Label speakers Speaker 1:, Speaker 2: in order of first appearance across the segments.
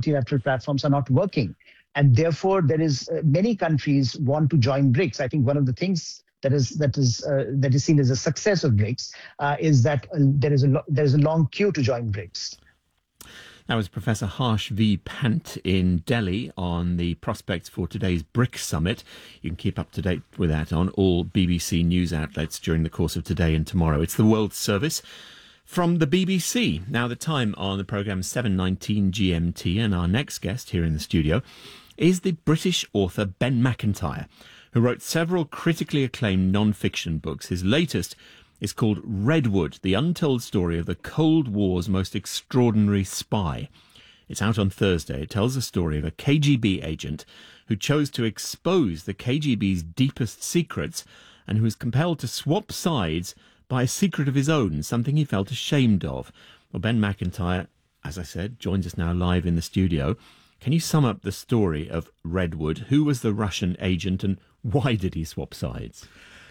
Speaker 1: multilateral platforms are not working. And therefore, there is many countries want to join BRICS. I think one of the things that is seen as a success of BRICS is that there is a long queue to join BRICS.
Speaker 2: That was Professor Harsh V. Pant in Delhi on the prospects for today's BRICS summit. You can keep up to date with that on all BBC news outlets during the course of today and tomorrow. It's the World Service from the BBC. Now the time on the programme 7:19 GMT, and our next guest here in the studio is the British author Ben Macintyre, who wrote several critically acclaimed non-fiction books. His latest is called Redwood, the untold story of the Cold War's most extraordinary spy. It's out on Thursday. It tells the story of a KGB agent who chose to expose the KGB's deepest secrets and who was compelled to swap sides by a secret of his own, something he felt ashamed of. Well, Ben Macintyre, as I said, joins us now live in the studio. Can you sum up the story of Redwood? Who was the Russian agent and why did he swap sides?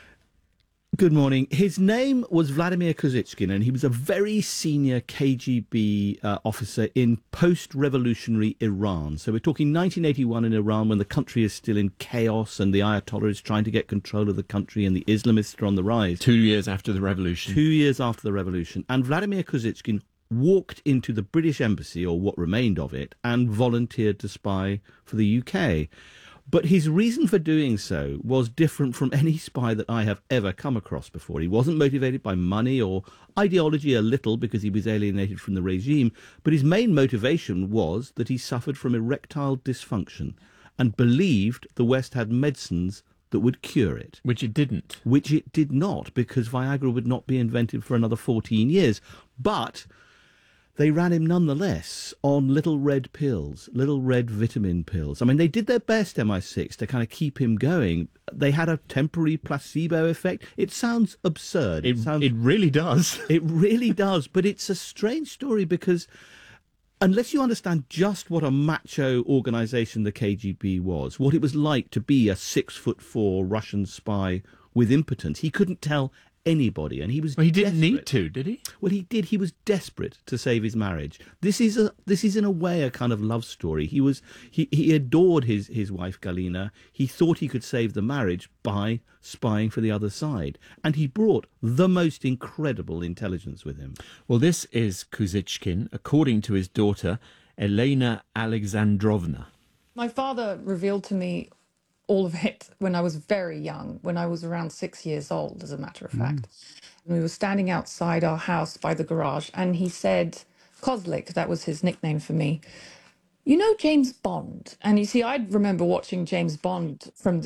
Speaker 3: Good morning. His name was Vladimir Kozychkin, and he was a very senior KGB officer in post-revolutionary Iran. So we're talking 1981 in Iran, when the country is still in chaos and the Ayatollah is trying to get control of the country and the Islamists are on the rise.
Speaker 2: 2 years after the revolution.
Speaker 3: 2 years after the revolution. And Vladimir Kozychkin walked into the British embassy, or what remained of it, and volunteered to spy for the UK. But his reason for doing so was different from any spy that I have ever come across before. He wasn't motivated by money or ideology, a little, because he was alienated from the regime, but his main motivation was that he suffered from erectile dysfunction and believed the West had medicines that would cure it.
Speaker 2: Which it didn't.
Speaker 3: Which it did not, because Viagra would not be invented for another 14 years. But they ran him nonetheless on little red pills, little red vitamin pills. I mean, they did their best, MI6, to kind of keep him going. They had a temporary placebo effect. It sounds absurd.
Speaker 2: It really does.
Speaker 3: It really does. But it's a strange story because unless you understand just what a macho organisation the KGB was, what it was like to be a 6'4" Russian spy with impotence, he couldn't tell anybody, and he was.
Speaker 2: Well, he didn't need to, did he?
Speaker 3: Well, he did. He was desperate to save his marriage. This is in a way a kind of love story. He adored his wife Galina. He thought he could save the marriage by spying for the other side, and he brought the most incredible intelligence with him.
Speaker 2: Well, this is Kozychkin, according to his daughter Elena Alexandrovna.
Speaker 4: My father revealed to me all of it when I was very young, when I was around 6 years old, as a matter of fact. And we were standing outside our house by the garage, and he said, Kozlik, that was his nickname for me, you know James Bond? And you see, I remember watching James Bond from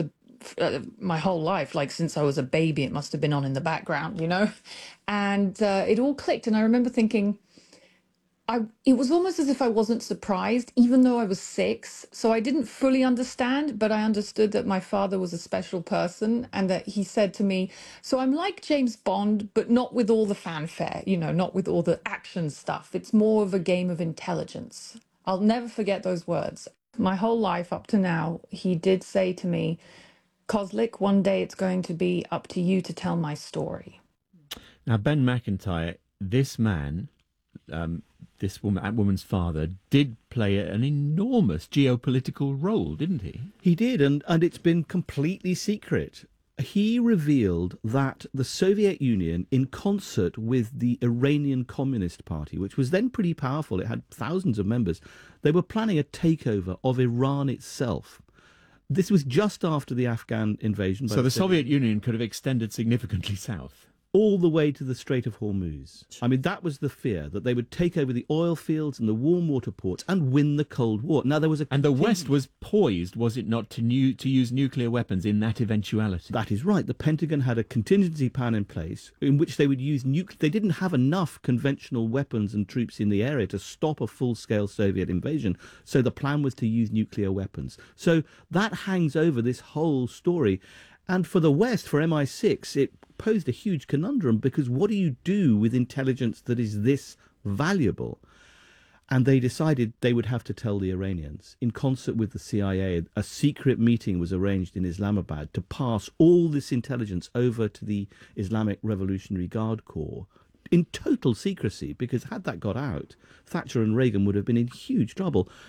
Speaker 4: my whole life, like since I was a baby. It must have been on in the background, you know? And it all clicked, and I remember thinking, it was almost as if I wasn't surprised, even though I was 6. So I didn't fully understand, but I understood that my father was a special person and that he said to me, so I'm like James Bond, but not with all the fanfare, you know, not with all the action stuff. It's more of a game of intelligence. I'll never forget those words. My whole life up to now, he did say to me, Kozlik, one day it's going to be up to you to tell my story.
Speaker 2: Now, Ben Macintyre, this man, this woman's father, did play an enormous geopolitical role, didn't he?
Speaker 3: He did, and it's been completely secret. He revealed that the Soviet Union, in concert with the Iranian Communist Party, which was then pretty powerful, it had thousands of members, they were planning a takeover of Iran itself. This was just after the Afghan invasion.
Speaker 2: So the Soviet Union could have extended significantly south.
Speaker 3: All the way to the Strait of Hormuz. I mean, that was the fear, that they would take over the oil fields and the warm water ports and win the Cold War. Now, there was
Speaker 2: and the West was poised, was it not, to use nuclear weapons in that eventuality?
Speaker 3: That is right. The Pentagon had a contingency plan in place in which they would use They didn't have enough conventional weapons and troops in the area to stop a full-scale Soviet invasion, so the plan was to use nuclear weapons. So that hangs over this whole story. And for the West, for MI6, it posed a huge conundrum, because what do you do with intelligence that is this valuable? And they decided they would have to tell the Iranians. In concert with the CIA, a secret meeting was arranged in Islamabad to pass all this intelligence over to the Islamic Revolutionary Guard Corps in total secrecy, because had that got out, Thatcher and Reagan would have been in huge trouble.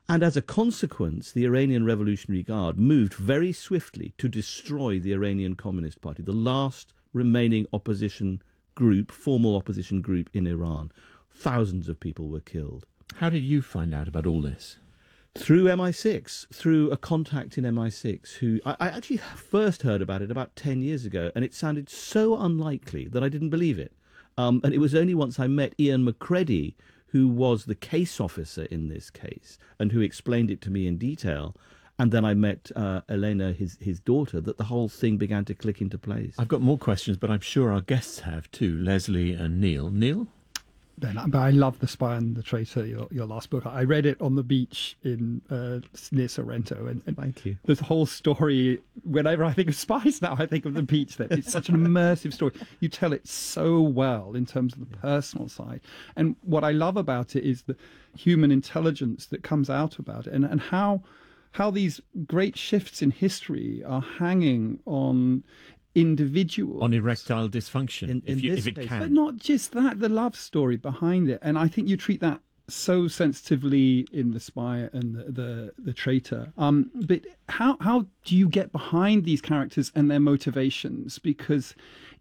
Speaker 3: And as a consequence, the Iranian Revolutionary Guard moved very swiftly to destroy the Iranian Communist Party, the last remaining opposition group, formal opposition group in Iran. Thousands of people were killed.
Speaker 2: How did you find out about all this?
Speaker 3: Through MI6, through a contact in MI6 who I actually first heard about it about 10 years ago, and it sounded so unlikely that I didn't believe it. And it was only once I met Ian McCready, who was the case officer in this case and who explained it to me in detail, and then I met Elena, his daughter, that the whole thing began to click into place.
Speaker 2: I've got more questions, but I'm sure our guests have too, Leslie and Neil. Neil?
Speaker 5: Ben, but I love The Spy and the Traitor, your last book. I read it on the beach in near Sorrento. And
Speaker 3: Thank you.
Speaker 5: The whole story, whenever I think of spies now, I think of the beach there. It's such an immersive story. You tell it so well in terms of the personal side. And what I love about it is the human intelligence that comes out about it, and how these great shifts in history are hanging on individuals,
Speaker 2: On erectile dysfunction, if it can.
Speaker 5: but not just that, the love story behind it. And I think you treat that so sensitively in The Spy and the Traitor. But how do you get behind these characters and their motivations? Because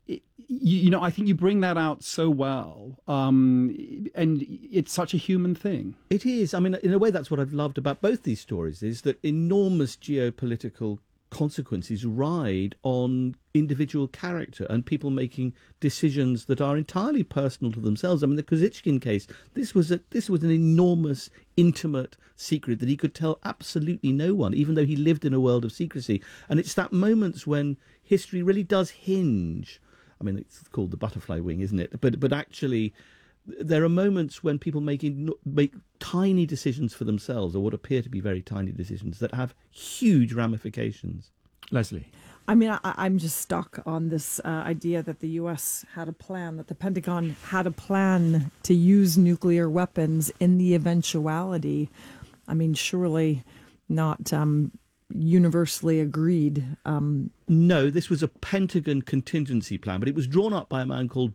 Speaker 5: I think you bring that out so well, and it's such a human thing.
Speaker 3: It is. I mean, in a way, that's what I've loved about both these stories, is that enormous geopolitical consequences ride on individual character and people making decisions that are entirely personal to themselves. I mean, the Kozychkin case, this was an enormous, intimate secret that he could tell absolutely no one, even though he lived in a world of secrecy. And it's that moments when history really does hinge. I mean, it's called the butterfly wing, isn't it? But actually, there are moments when people make tiny decisions for themselves, or what appear to be very tiny decisions, that have huge ramifications.
Speaker 2: Leslie?
Speaker 6: I mean, I'm just stuck on this idea that the U.S. had a plan, that the Pentagon had a plan to use nuclear weapons in the eventuality. I mean, surely not universally agreed.
Speaker 3: No, this was a Pentagon contingency plan, but it was drawn up by a man called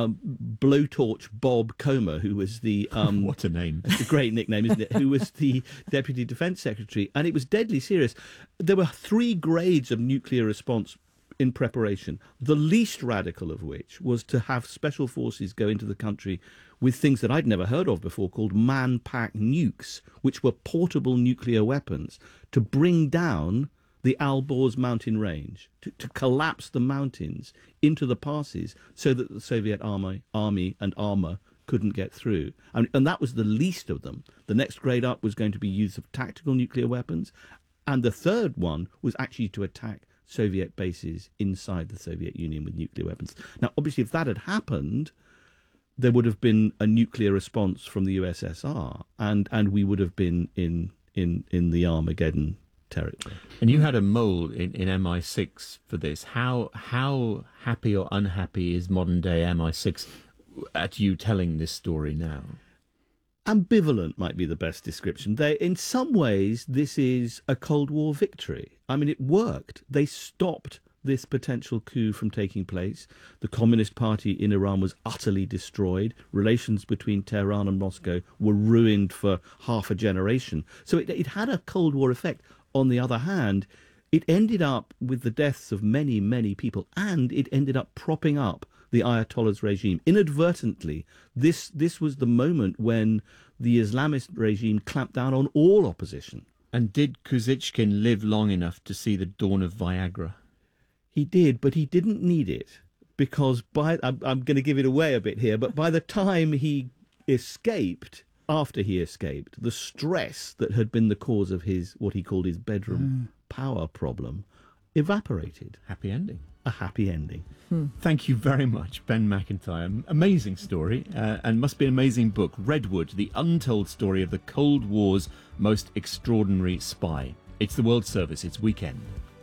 Speaker 3: Blowtorch Bob Comer, who was the
Speaker 2: What a name.
Speaker 3: a great nickname, isn't it? Who was the Deputy Defence Secretary, and it was deadly serious. There were 3 grades of nuclear response in preparation, the least radical of which was to have special forces go into the country with things that I'd never heard of before, called man-pack nukes, which were portable nuclear weapons, to bring down the Alborz mountain range, to collapse the mountains into the passes so that the Soviet army and armour couldn't get through. And that was the least of them. The next grade up was going to be use of tactical nuclear weapons, and the third one was actually to attack Soviet bases inside the Soviet Union with nuclear weapons. Now, obviously, if that had happened, there would have been a nuclear response from the USSR, and we would have been in the Armageddon territory.
Speaker 2: And you had a mole in MI6 for this. How happy or unhappy is modern day MI6 at you telling this story now?
Speaker 3: Ambivalent might be the best description. In some ways, this is a Cold War victory. I mean, it worked. They stopped this potential coup from taking place. The Communist Party in Iran was utterly destroyed. Relations between Tehran and Moscow were ruined for half a generation. So it had a Cold War effect. On the other hand, it ended up with the deaths of many, many people, and it ended up propping up the Ayatollah's regime. Inadvertently, this was the moment when the Islamist regime clamped down on all opposition.
Speaker 2: And did Kozychkin live long enough to see the dawn of Viagra?
Speaker 3: He did, but he didn't need it, because I'm going to give it away a bit here, but by the time he escaped, after he escaped, the stress that had been the cause of what he called his bedroom power problem evaporated.
Speaker 2: Happy ending.
Speaker 3: A happy ending.
Speaker 2: Thank you very much, Ben Macintyre. Amazing story, and must be an amazing book. Redwood, the untold story of the Cold War's most extraordinary spy. It's the World Service. It's weekend.